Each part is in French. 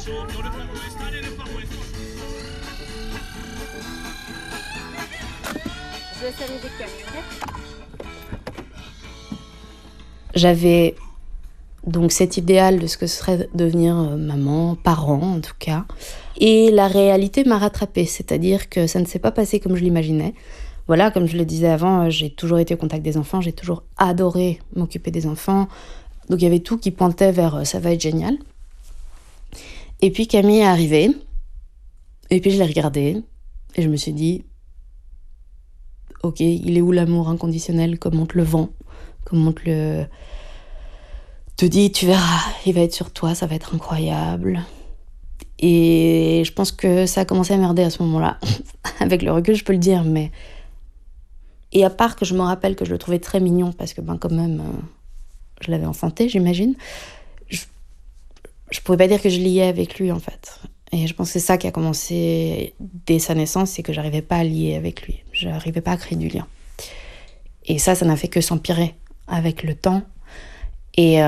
Je laisse arriver Camille, ok ? J'avais donc cet idéal de ce que ce serait devenir maman, parent en tout cas. Et la réalité m'a rattrapée, c'est-à-dire que ça ne s'est pas passé comme je l'imaginais. Voilà, comme je le disais avant, j'ai toujours été au contact des enfants, j'ai toujours adoré m'occuper des enfants. Donc il y avait tout qui pointait vers ça va être génial. Et puis Camille est arrivée, et puis je l'ai regardée, et je me suis dit, ok, il est où l'amour inconditionnel, comme on te le vend, comme on te dit, tu verras, il va être sur toi, ça va être incroyable. Et je pense que ça a commencé à merder à ce moment-là. Avec le recul, je peux le dire, mais... Et à part que je me rappelle que je le trouvais très mignon, parce que quand même, je l'avais enfanté, j'imagine, je pouvais pas dire que je liais avec lui, en fait. Et je pense que c'est ça qui a commencé dès sa naissance, c'est que j'arrivais pas à lier avec lui. J'arrivais pas à créer du lien. Et ça n'a fait que s'empirer avec le temps. Et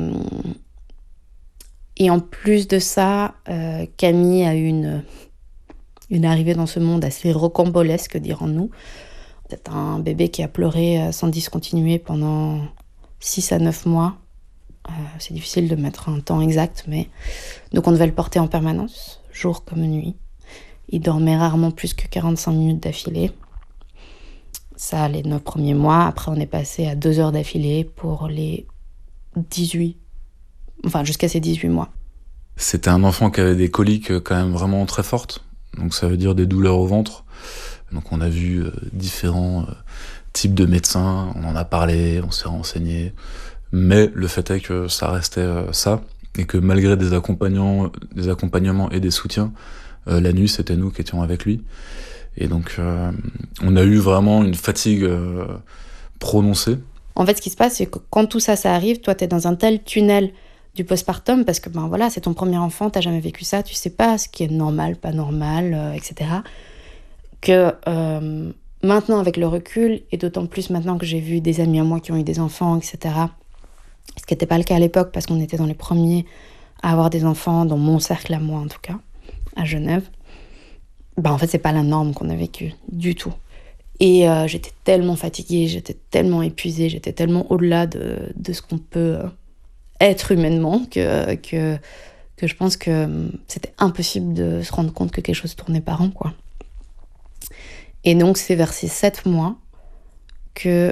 en plus de ça, Camille a eu une arrivée dans ce monde assez rocambolesque, dirons-nous. C'est un bébé qui a pleuré sans discontinuer pendant 6 à 9 mois. C'est difficile de mettre un temps exact, mais... Donc on devait le porter en permanence, jour comme nuit. Il dormait rarement plus que 45 minutes d'affilée. Ça, les 9 premiers mois. Après, on est passé à 2 heures d'affilée pour les 18... Enfin, jusqu'à ses 18 mois. C'était un enfant qui avait des coliques quand même vraiment très fortes. Donc ça veut dire des douleurs au ventre. Donc on a vu différents types de médecins, on en a parlé, on s'est renseigné. Mais le fait est que ça restait ça. Et que malgré des accompagnements et des soutiens, la nuit, c'était nous qui étions avec lui. Et donc, on a eu vraiment une fatigue prononcée. En fait, ce qui se passe, c'est que quand tout ça arrive, toi, t'es dans un tel tunnel du postpartum, parce que voilà, c'est ton premier enfant, t'as jamais vécu ça, tu sais pas ce qui est normal, pas normal, etc. Que maintenant, avec le recul, et d'autant plus maintenant que j'ai vu des amis à moi qui ont eu des enfants, etc., ce qui n'était pas le cas à l'époque, parce qu'on était dans les premiers à avoir des enfants, dans mon cercle à moi en tout cas, à Genève, en fait, c'est pas la norme qu'on a vécue, du tout. Et j'étais tellement fatiguée, j'étais tellement épuisée, j'étais tellement au-delà de ce qu'on peut être humainement que je pense que c'était impossible de se rendre compte que quelque chose tournait par an, quoi. Et donc, c'est vers ces 7 mois que...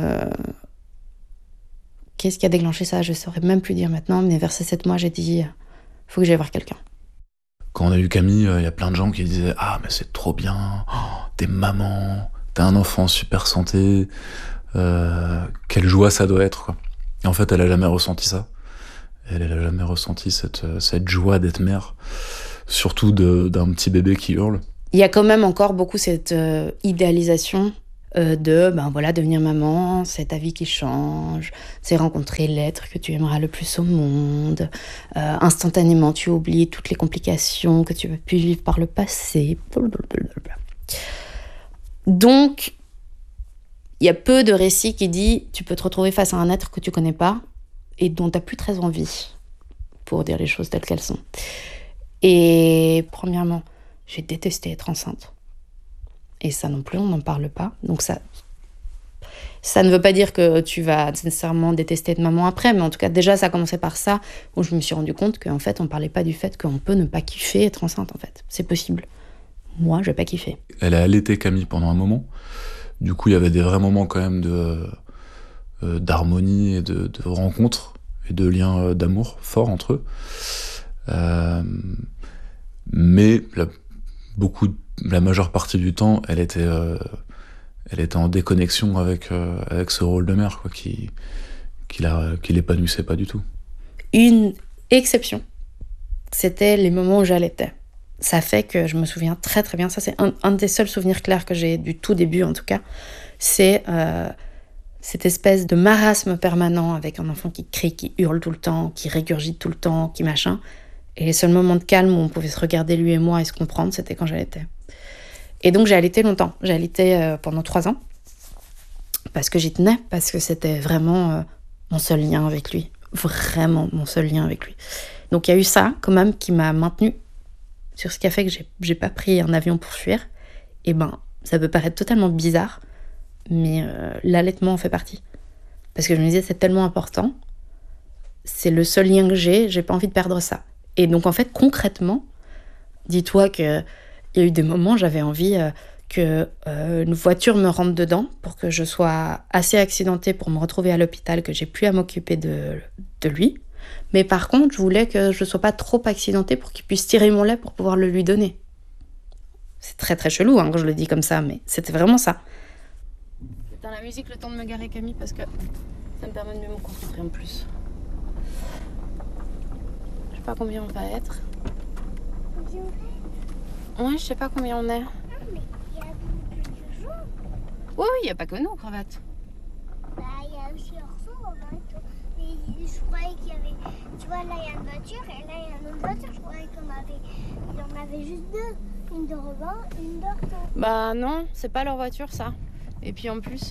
Qu'est-ce qui a déclenché ça ? Je ne saurais même plus dire maintenant, mais vers ces 7 mois, j'ai dit « faut que j'aille voir quelqu'un ». Quand on a eu Camille, il y a plein de gens qui disaient « Ah, mais c'est trop bien, t'es maman, t'as un enfant en super santé, quelle joie ça doit être ». Et en fait, elle n'a jamais ressenti ça. Elle n'a jamais ressenti cette joie d'être mère, surtout d'un petit bébé qui hurle. Il y a quand même encore beaucoup cette idéalisation devenir maman, c'est ta vie qui change, c'est rencontrer l'être que tu aimeras le plus au monde. Instantanément, tu oublies toutes les complications que tu as pu vivre par le passé. Blablabla. Donc, il y a peu de récits qui disent tu peux te retrouver face à un être que tu connais pas et dont tu n'as plus très envie, pour dire les choses telles qu'elles sont. Et premièrement, j'ai détesté être enceinte. Et ça non plus, on n'en parle pas. Donc ça ne veut pas dire que tu vas nécessairement détester être maman après, mais en tout cas, déjà, ça a commencé par ça, où je me suis rendu compte qu'en fait, on ne parlait pas du fait qu'on peut ne pas kiffer être enceinte, en fait. C'est possible. Moi, je n'ai pas kiffé. Elle a allaité Camille pendant un moment. Du coup, il y avait des vrais moments quand même d'harmonie et de rencontres et de liens d'amour forts entre eux. Mais la majeure partie du temps, elle était en déconnexion avec ce rôle de mère, quoi, qui l'épanouissait pas du tout. Une exception, c'était les moments où j'allaitais. Ça fait que je me souviens très très bien, ça c'est un des seuls souvenirs clairs que j'ai du tout début en tout cas, c'est cette espèce de marasme permanent avec un enfant qui crie, qui hurle tout le temps, qui régurgite tout le temps, qui machin. Et les seuls moments de calme où on pouvait se regarder lui et moi et se comprendre, c'était quand j'allaitais. Et donc j'ai allaité longtemps. J'ai allaité pendant 3 ans. Parce que j'y tenais, parce que c'était vraiment mon seul lien avec lui. vraiment mon seul lien avec lui. Donc il y a eu ça quand même qui m'a maintenue sur ce qui a fait que j'ai pas pris un avion pour fuir. Et ça peut paraître totalement bizarre, mais l'allaitement en fait partie. Parce que je me disais, c'est tellement important, c'est le seul lien que j'ai pas envie de perdre ça. Et donc en fait, concrètement, dis-toi qu'il y a eu des moments, j'avais envie qu'une voiture me rentre dedans pour que je sois assez accidentée pour me retrouver à l'hôpital, que j'ai plus à m'occuper de lui. Mais par contre, je voulais que je sois pas trop accidentée pour qu'il puisse tirer mon lait pour pouvoir le lui donner. C'est très très chelou quand je le dis comme ça, mais c'était vraiment ça. J'éteins la musique le temps de me garer, Camille, parce que ça me permet de mieux me concentrer en plus. Je sais pas combien on va être. Ouais, je sais pas combien on est. Mais il y a plusieurs jours. Oui, il n'y a pas que nous, Cravate. Il y a aussi Orso, mais je croyais qu'il y avait... Tu vois, là, il y a une voiture et là, il y a une autre voiture. Je croyais qu'il y en avait juste deux. Une de Robin, une d'Orso. Non, c'est pas leur voiture, ça. Et puis en plus,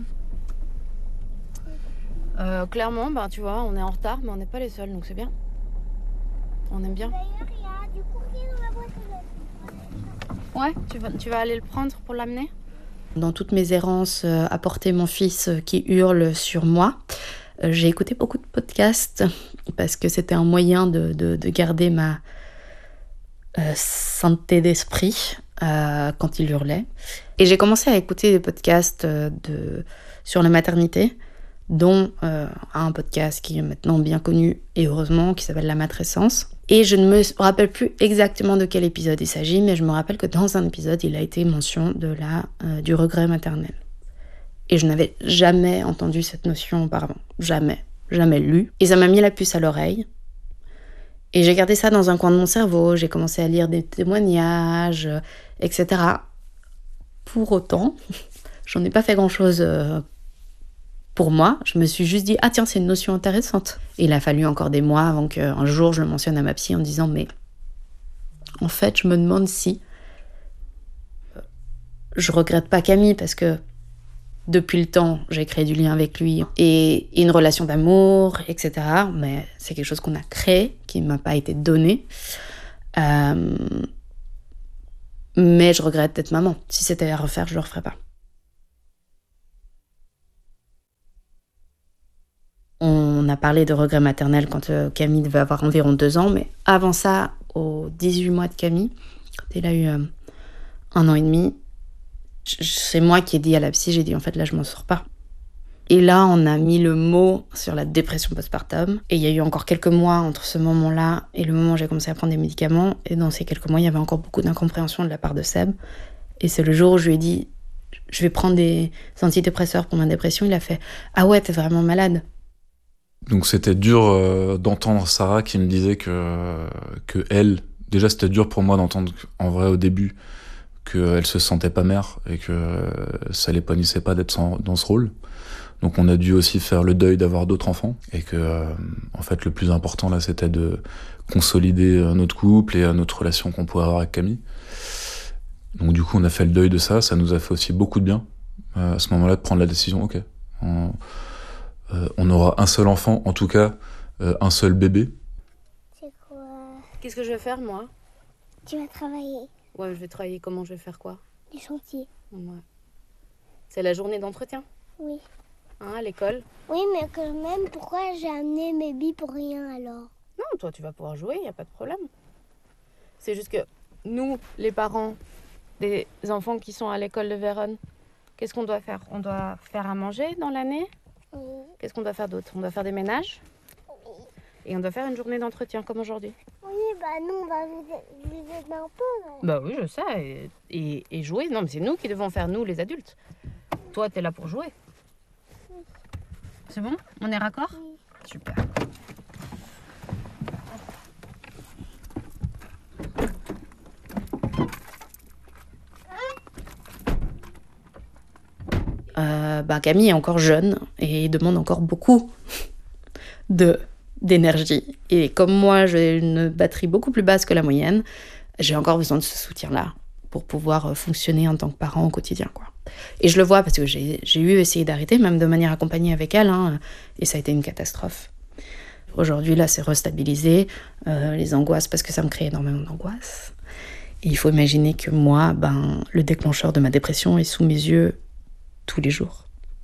clairement, tu vois, on est en retard, mais on n'est pas les seuls, donc c'est bien. On aime bien. D'ailleurs, il y a du courrier dans la boîte aux lettres. Ouais, tu vas aller le prendre pour l'amener ? Dans toutes mes errances à porter mon fils qui hurle sur moi, j'ai écouté beaucoup de podcasts parce que c'était un moyen de garder ma sainteté d'esprit quand il hurlait. Et j'ai commencé à écouter des podcasts sur la maternité, dont un podcast qui est maintenant bien connu, et heureusement, qui s'appelle La Matrescence. Et je ne me rappelle plus exactement de quel épisode il s'agit, mais je me rappelle que dans un épisode, il a été mention du regret maternel. Et je n'avais jamais entendu cette notion auparavant. Jamais lu. Et ça m'a mis la puce à l'oreille. Et j'ai gardé ça dans un coin de mon cerveau. J'ai commencé à lire des témoignages, etc. Pour autant, j'en ai pas fait grand-chose pour moi. Je me suis juste dit, ah tiens, c'est une notion intéressante. Et il a fallu encore des mois avant qu'un jour je le mentionne à ma psy en disant, mais en fait, je me demande si je regrette pas Camille parce que depuis le temps, j'ai créé du lien avec lui et une relation d'amour, etc. Mais c'est quelque chose qu'on a créé, qui ne m'a pas été donné. Mais je regrette d'être maman. Si c'était à refaire, je le referais pas. On a parlé de regret maternel quand Camille devait avoir environ 2 ans, mais avant ça, aux 18 mois de Camille, quand elle a eu 1 an et demi, c'est moi qui ai dit à la psy, j'ai dit en fait là je m'en sors pas. Et là on a mis le mot sur la dépression postpartum, et il y a eu encore quelques mois entre ce moment-là et le moment où j'ai commencé à prendre des médicaments, et dans ces quelques mois il y avait encore beaucoup d'incompréhension de la part de Seb, et c'est le jour où je lui ai dit je vais prendre des antidépresseurs pour ma dépression, il a fait ah ouais t'es vraiment malade. Donc c'était dur d'entendre Sarah qui me disait que elle, déjà c'était dur pour moi d'entendre en vrai au début qu'elle se sentait pas mère et que ça l'épanouissait pas d'être dans ce rôle. Donc on a dû aussi faire le deuil d'avoir d'autres enfants et que en fait le plus important là c'était de consolider notre couple et notre relation qu'on pourrait avoir avec Camille. Donc du coup on a fait le deuil de ça, ça nous a fait aussi beaucoup de bien à ce moment-là de prendre la décision, ok, on aura un seul enfant, en tout cas un seul bébé. C'est quoi? Qu'est-ce que je vais faire moi? Tu vas travailler. Ouais, je vais travailler, comment je vais faire quoi? Du chantier. Ouais. C'est la journée d'entretien? Oui. À l'école? Oui, mais quand même, pourquoi j'ai amené mes billes pour rien alors? Non, toi tu vas pouvoir jouer, y a pas de problème. C'est juste que nous, les parents des enfants qui sont à l'école de Vérone, qu'est-ce qu'on doit faire? On doit faire à manger dans l'année? Oui. Qu'est-ce qu'on doit faire d'autre? On doit faire des ménages? Oui. Et on doit faire une journée d'entretien comme aujourd'hui. Oui, nous, on va vous aider un peu. Non? Bah oui, je sais. Et jouer, non, mais c'est nous qui devons faire, nous, les adultes. Toi, t'es là pour jouer. Oui. C'est bon? On est raccord? Oui. Super. Camille est encore jeune et demande encore beaucoup d'énergie. Et comme moi, j'ai une batterie beaucoup plus basse que la moyenne, j'ai encore besoin de ce soutien-là pour pouvoir fonctionner en tant que parent au quotidien, quoi. Et je le vois parce que j'ai essayé d'arrêter, même de manière accompagnée avec elle, et ça a été une catastrophe. Aujourd'hui, là, c'est restabilisé. Les angoisses, parce que ça me crée énormément d'angoisse. Et il faut imaginer que moi, le déclencheur de ma dépression est sous mes yeux tous les jours.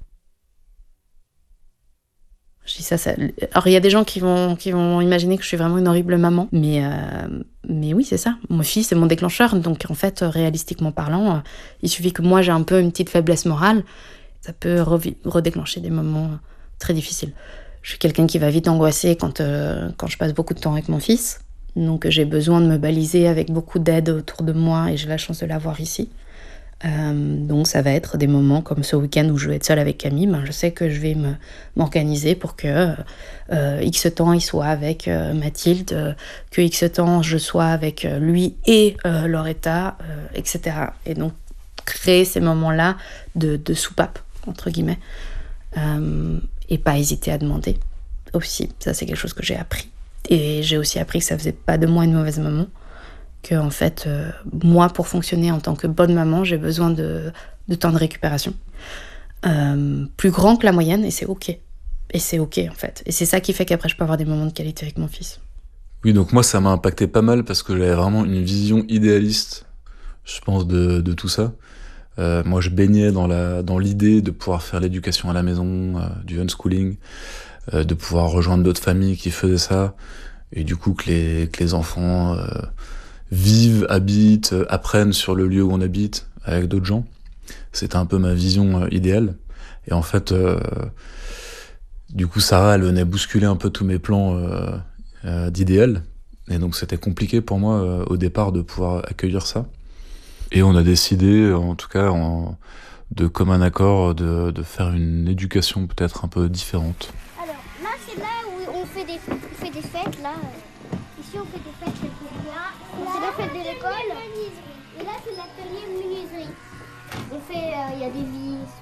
Je dis ça. Alors, il y a des gens qui vont imaginer que je suis vraiment une horrible maman. Mais oui, c'est ça. Mon fils, c'est mon déclencheur. Donc, en fait, réalistiquement parlant, il suffit que moi, j'ai un peu une petite faiblesse morale. Ça peut redéclencher des moments très difficiles. Je suis quelqu'un qui va vite angoisser quand je passe beaucoup de temps avec mon fils. Donc, j'ai besoin de me baliser avec beaucoup d'aide autour de moi et j'ai la chance de l'avoir ici. Donc ça va être des moments comme ce week-end où je vais être seule avec Camille. Je sais que je vais m'organiser pour que X temps il soit avec Mathilde, que X temps je sois avec lui et Loretta, etc. Et donc créer ces moments-là de soupape, entre guillemets, et pas hésiter à demander aussi. Ça, c'est quelque chose que j'ai appris. Et j'ai aussi appris que ça faisait pas de moi une mauvaise maman. Que en fait, moi, pour fonctionner en tant que bonne maman, j'ai besoin de temps de récupération. Plus grand que la moyenne, et c'est OK. Et c'est OK, en fait. Et c'est ça qui fait qu'après, je peux avoir des moments de qualité avec mon fils. Oui, donc moi, ça m'a impacté pas mal parce que j'avais vraiment une vision idéaliste, je pense, de tout ça. Moi, je baignais dans l'idée de pouvoir faire l'éducation à la maison, du unschooling, de pouvoir rejoindre d'autres familles qui faisaient ça, et du coup, que les enfants... vivent, habitent, apprennent sur le lieu où on habite avec d'autres gens. C'était un peu ma vision idéale. Et en fait, du coup, Sarah, elle venait bousculer un peu tous mes plans d'idéal. Et donc, c'était compliqué pour moi au départ de pouvoir accueillir ça. Et on a décidé, en tout cas, de commun accord, de faire une éducation peut-être un peu différente. Alors, là, c'est là où on fait des fêtes, là. Ici, on fait des fêtes, c'est la fête de l'école. Et là, c'est l'atelier menuiserie. On fait, il y a des vis,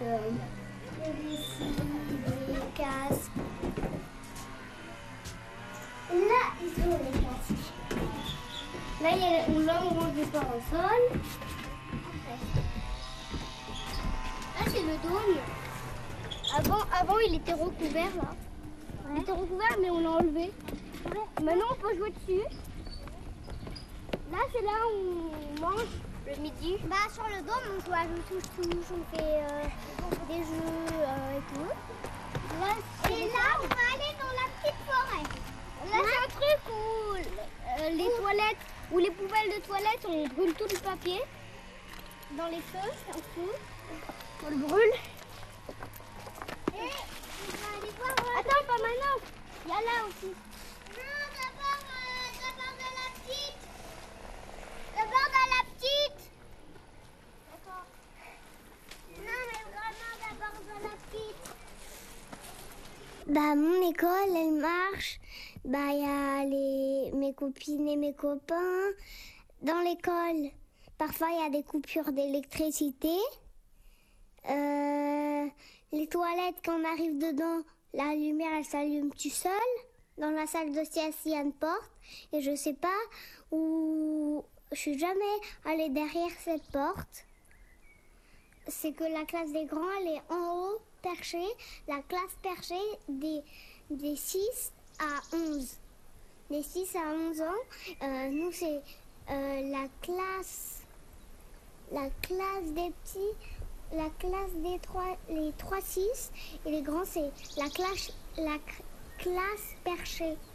des casques. Là, ils sont les casques. Là, on range des parasols. Là, c'est le dôme. Avant, il était recouvert, là. Il était recouvert, mais on l'a enlevé. Maintenant, on peut jouer dessus. Là, c'est là où on mange le midi. Sur le dôme, on joue à touche-touche, on fait des jeux et tout. Là, et là, on va aller dans la petite forêt. Là, c'est un truc où les toilettes, ou les poubelles de toilettes, on brûle tout le papier. Dans les feux, en dessous. On le brûle. Et on va aller voir... Attends, pas maintenant. Il y a là aussi. Non, d'abord de la petite. D'abord dans la petite. D'accord. Non, mais vraiment d'abord dans la petite. Mon école, elle marche. Il y a mes copines et mes copains. Dans l'école, parfois il y a des coupures d'électricité. Les toilettes, quand on arrive dedans, la lumière, elle s'allume tout seul. Dans la salle de sieste, il y a une porte. Et je sais pas où... Je suis jamais allée derrière cette porte. C'est que la classe des grands, elle est en haut, perchée. La classe perchée des 6 à 11. Des 6 à 11 ans, nous, c'est la classe des petits, la classe des les 3-6. Et les grands, c'est la classe perchée.